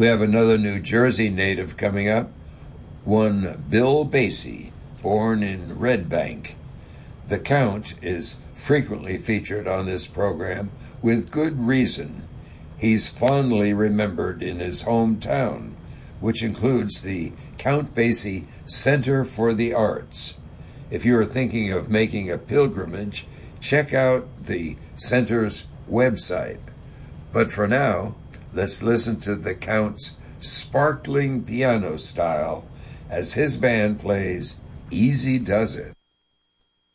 We have another New Jersey native coming up, one Bill Basie, born in Red Bank. The Count is frequently featured on this program with good reason. He's fondly remembered in his hometown, which includes the Count Basie Center for the Arts. If you are thinking of making a pilgrimage, check out the center's website. But for now, let's listen to the Count's sparkling piano style as his band plays Easy Does It.